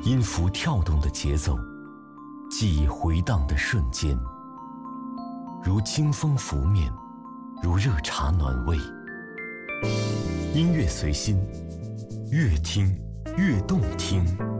音符跳动的节奏，记忆回荡的瞬间，如清风拂面，如热茶暖胃。音乐随心，越听越动听。